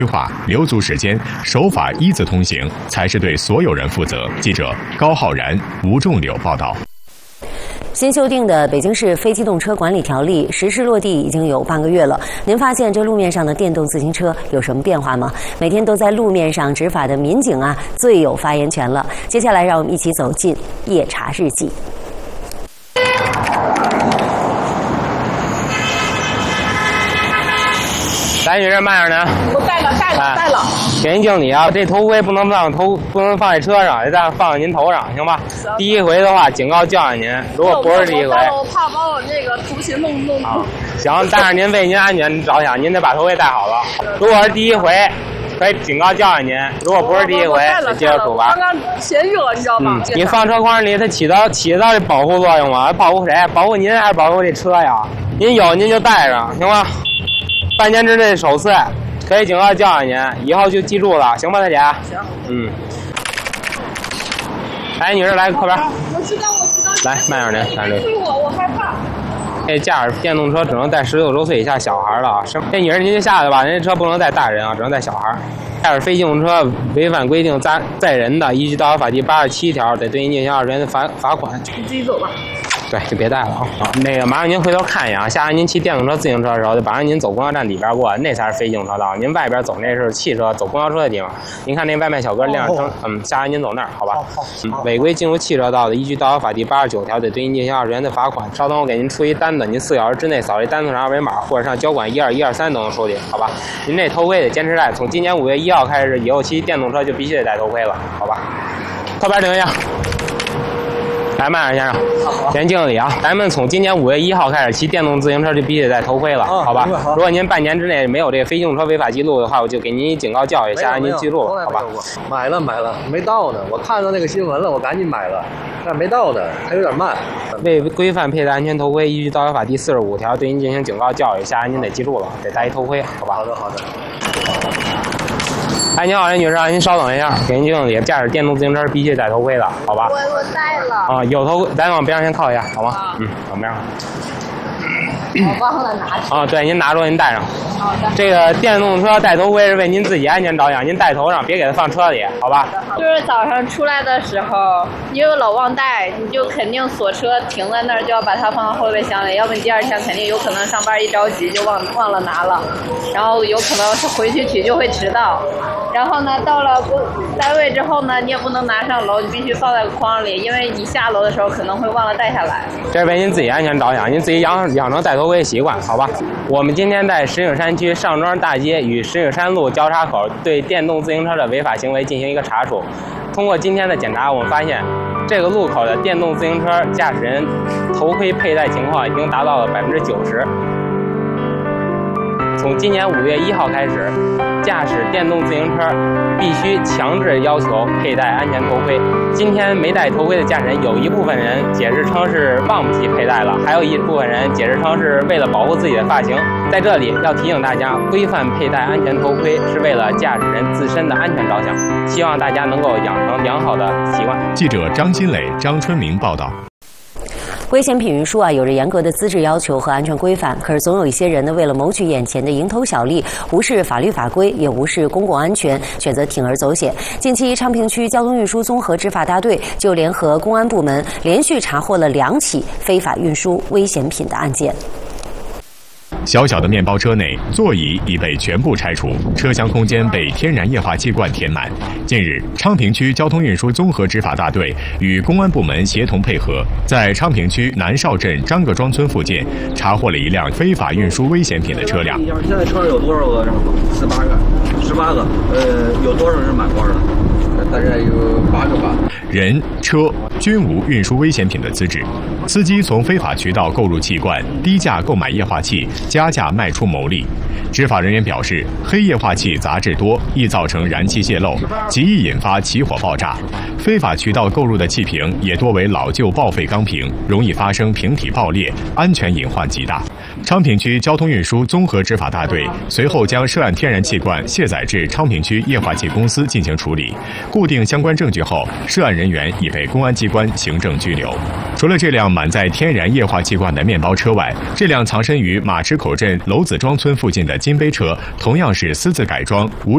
划，留足时间，守法一字通行，才是对所有人负责。记者高浩然、吴仲柳报道。 新修订的《北京市非机动车管理条例》实施落地已经有半个月了，您发现这路面上的电动自行车有什么变化吗？每天都在路面上执法的民警啊，最有发言权了。接下来，让我们一起走进夜查日记。 来，女士慢点呢。 我带了。 给您经理啊，这头盔不能放在车上，得放在您头上，行吧？第一回的话，警告教育您。如果不是第一回， 我怕把我那个头型弄。 行，但是您为您安全着想，您得把头盔戴好了。如果是第一回，可以警告教育您；如果不是第一回，就接着处罚。 刚刚嫌热，你知道吗？ 你放车筐里，它起到这保护作用吗？保护谁？保护您还是保护这车呀？您有您就带上，行吗？半年之内首次，可以警告教育您，以后就记住了，行吧，大姐？行。来，女士，来靠边。 我知道。 来，慢点您，站这。 我害怕。 这驾驶电动车只能带16周岁以下小孩了啊！这女士您就下来吧，人家车不能带大人啊，只能带小孩。驾驶非机动车违反规定载人的，依据《道路法》第87条，得对您进行20元的罚款。 你自己走吧。 对，就别带了啊！好，那个麻烦您回头看一眼啊，下回您骑电动车、自行车的时候，就马上您走公交站里边过，那才是非机动车道。您外边走那是汽车，走公交车的地方。您看那外卖小哥亮着灯，下回您走那儿，好吧？违规进入汽车道的，依据《道路法》第89条，得对您进行20元的罚款。稍等，我给您出一单子，您4小时之内扫这单子上2维码，或者上交管12123都能收领，好吧？您这头盔得坚持戴，从今年5月1号开始，以后骑电动车就必须得戴头盔了，好吧？靠边停一下。来，慢点，先生。严经理啊，咱们从今年5月1号开始骑电动自行车就必须得戴头盔了，好吧？如果您半年之内没有这个非机动车违法记录的话，我就给您警告教育，下来您记住了，好吧？ 买了，没到呢。我看到那个新闻了，我赶紧买了，但没到呢，还有点慢。 为规范佩戴安全头盔，依据《道路法》第45条对您进行警告教育，下来您得记住了，得戴一头盔，好吧？ 好的。 哎，您好，任女士，您稍等一下，给您经理，驾驶电动自行车必须戴头盔的，好吧？ 我戴了。 啊，有头盔，咱往边上先靠一下，好吗？往边上。 我忘了拿去。 对，您拿着，您戴上。 好的。 这个电动车戴头盔是为您自己安全着想，您戴头上，别给它放车里，好吧？ 就是早上出来的时候，你又老忘带，你就肯定锁车停在那儿，就要把它放到后备箱里，要不你第2天肯定有可能上班一着急就忘了拿了，然后有可能回去取就会迟到。然后呢，到了单位之后呢，你也不能拿上楼，你必须放在筐里，因为你下楼的时候可能会忘了带下来。 这是为您自己安全着想，您自己养成戴头盔习惯，好吧？我们今天在石景山区上庄大街与石景山路交叉口对电动自行车的违法行为进行一个查处。通过今天的检查，我们发现这个路口的电动自行车驾驶人头盔佩戴情况已经达到了90%。从今年5月1号开始，驾驶电动自行车必须强制要求佩戴安全头盔。今天没戴头盔的驾驶人，有一部分人解释称是忘记佩戴了，还有一部分人解释称是为了保护自己的发型。在这里要提醒大家，规范佩戴安全头盔是为了驾驶人自身的安全着想，希望大家能够养成良好的习惯。 记者张新磊、张春明报道。 危险品运输啊，有着严格的资质要求和安全规范，可是总有一些人呢，为了谋取眼前的蝇头小利，无视法律法规，也无视公共安全，选择铤而走险。近期，昌平区交通运输综合执法大队就联合公安部门，连续查获了2起非法运输危险品的案件。 小小的面包车内，座椅已被全部拆除，车厢空间被天然液化气罐填满。近日，昌平区交通运输综合执法大队与公安部门协同配合，在昌平区南邵镇张各庄村附近查获了一辆非法运输危险品的车辆。 现在车上有多少个？18个，有多少是满罐的？大概有8个吧。 人、车均无运输危险品的资质，司机从非法渠道购入气罐，低价购买液化气，加价卖出牟利。执法人员表示，黑液化气杂质多，易造成燃气泄漏，极易引发起火爆炸。非法渠道购入的气瓶也多为老旧报废钢瓶，容易发生瓶体爆裂，安全隐患极大。昌平区交通运输综合执法大队随后将涉案天然气罐卸载至昌平区液化气公司进行处理，固定相关证据后，涉案人员已被公安机关行政拘留。除了这辆满载天然液化气罐的面包车外，这辆藏身于马池口镇娄子庄村附近的金杯车同样是私自改装无